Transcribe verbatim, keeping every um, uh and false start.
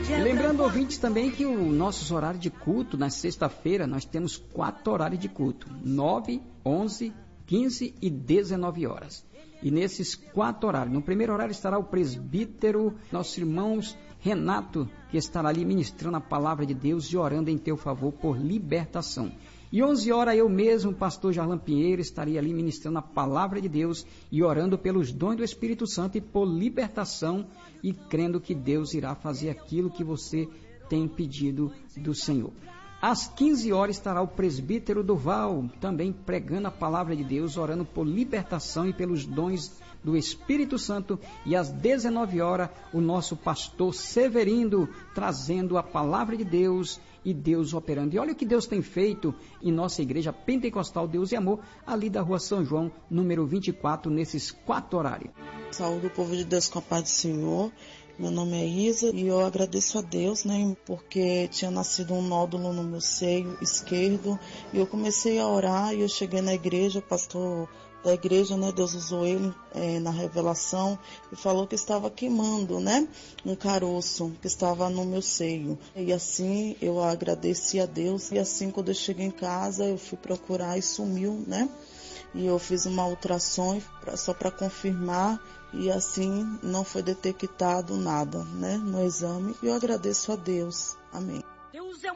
Lembrando, ouvintes, também que o nosso horário de culto, na sexta-feira, nós temos quatro horários de culto: nove, onze, quinze e dezenove horas. E nesses quatro horários, no primeiro horário estará o presbítero, nossos irmãos Renato, que estará ali ministrando a palavra de Deus e orando em teu favor por libertação. E onze horas eu mesmo, pastor Jarlan Pinheiro, estaria ali ministrando a palavra de Deus e orando pelos dons do Espírito Santo e por libertação e crendo que Deus irá fazer aquilo que você tem pedido do Senhor. Às quinze horas estará o presbítero Duval, também pregando a palavra de Deus, orando por libertação e pelos dons do Espírito Santo. E às dezenove horas, o nosso pastor Severino, trazendo a palavra de Deus e Deus operando. E olha o que Deus tem feito em nossa igreja Pentecostal Deus e Amor, ali da rua São João, número vinte e quatro, nesses quatro horários. Saúde o povo de Deus com a paz do Senhor. Meu nome é Isa e eu agradeço a Deus, né, porque tinha nascido um nódulo no meu seio esquerdo e eu comecei a orar e eu cheguei na igreja, o pastor da igreja, né, Deus usou ele é, na revelação e falou que estava queimando, né, um caroço que estava no meu seio. E assim eu agradeci a Deus e assim quando eu cheguei em casa eu fui procurar e sumiu, né. E eu fiz uma ultrassom pra, só para confirmar e assim não foi detectado nada, né, no exame. E eu agradeço a Deus. Amém.